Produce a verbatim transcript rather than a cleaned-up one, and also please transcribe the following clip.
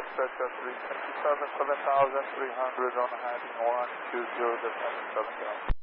Delta three twenty-seven, seven thousand three hundred on heading one two zero, descending seven thousand.